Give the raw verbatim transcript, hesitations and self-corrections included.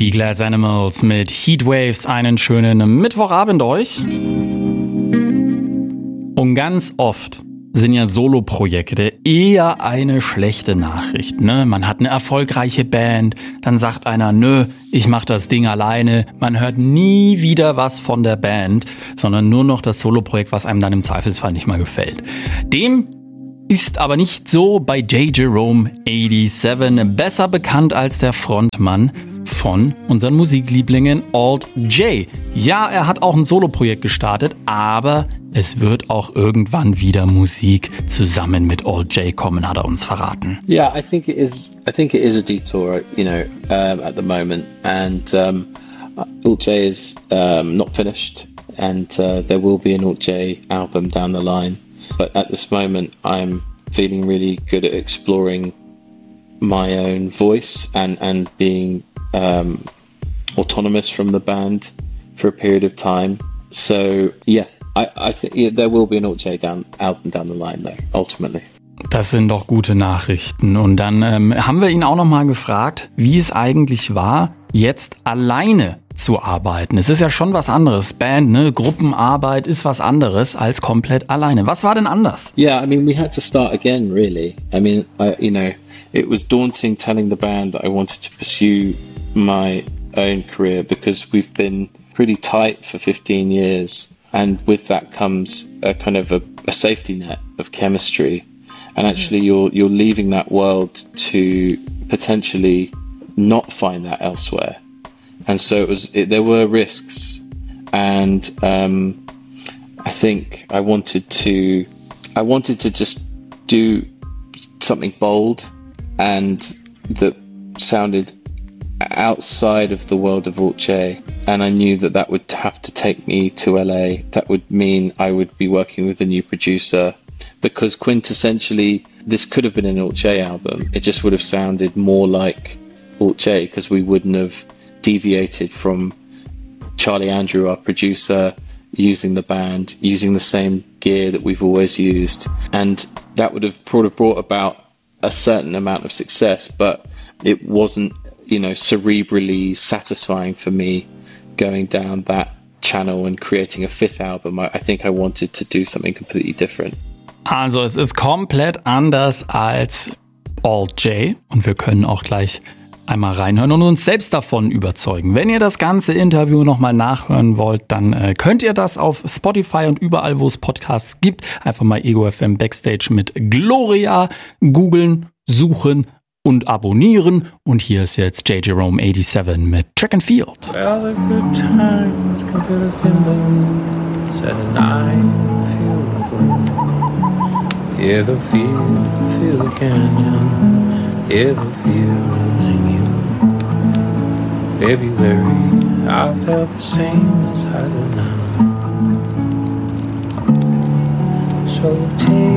Die Glass Animals mit Heatwaves, einen schönen Mittwochabend euch. Und ganz oft sind ja Soloprojekte eher eine schlechte Nachricht, ne? Man hat eine erfolgreiche Band, dann sagt einer, nö, ich mach das Ding alleine. Man hört nie wieder was von der Band, sondern nur noch das Soloprojekt, was einem dann im Zweifelsfall nicht mal gefällt. Dem ist aber nicht so bei J. Jerome siebenundachtzig, besser bekannt als der Frontmann von unseren Musiklieblingen Alt J. Ja, er hat auch ein Soloprojekt gestartet, aber es wird auch irgendwann wieder Musik zusammen mit Alt J kommen, hat er uns verraten. Yeah, I think it is. I think it is a detour, you know, um, at the moment, and um, Alt J is um, not finished, and uh, there will be an Alt J album down the line. But at this moment, I'm feeling really good at exploring my own voice and and being um, autonomous from the band for a period of time. So yeah, I, I think yeah, there will be an Alt J down, album down the line though, ultimately. Das sind doch gute Nachrichten. Und dann ähm, haben wir ihn auch noch mal gefragt, wie es eigentlich war, jetzt alleine zu arbeiten. Es ist ja schon was anderes. Band, ne, Gruppenarbeit ist was anderes als komplett alleine. Was war denn anders? Yeah, I mean, we had to start again, really. I mean, I, you know, it was daunting telling the band that I wanted to pursue my own career because we've been pretty tight for fifteen years. And with that comes a kind of a, a safety net of chemistry. And actually you're you're leaving that world to potentially not find that elsewhere. And so it was it, there were risks, and um, I think I wanted to I wanted to just do something bold and that sounded outside of the world of Alt J, and I knew that that would have to take me to L A. That would mean I would be working with a new producer, because quintessentially this could have been an Alt J album. It just would have sounded more like Alt J because we wouldn't have deviated from Charlie Andrew, our producer, using the band, using the same gear that we've always used, and that would have sort of brought about a certain amount of success, but it wasn't, you know, cerebrally satisfying for me going down that channel and creating a fifth album. I, I think I wanted to do something completely different. Also es ist komplett anders als Alt J und wir können auch gleich einmal reinhören und uns selbst davon überzeugen. Wenn ihr das ganze Interview nochmal nachhören wollt, dann äh, könnt ihr das auf Spotify und überall, wo es Podcasts gibt. Einfach mal Ego F M Backstage mit Gloria googeln, suchen und abonnieren. Und hier ist jetzt J. Jerome siebenundachtzig mit Track and Field. Well, the good times come to the window, said and I feel the glow. Hear the field, feel the canyon, hear the fields in you. February, I felt the same as I do now. So take